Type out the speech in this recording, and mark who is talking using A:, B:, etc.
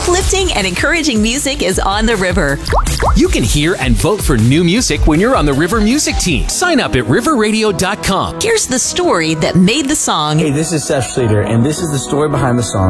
A: Uplifting and encouraging music is on the river.
B: You can hear and vote for new music when you're on the River Music Team. Sign up at riverradio.com.
A: Here's the story that made the song.
C: Hey, this is Seth Schleter, and this is the story behind the song.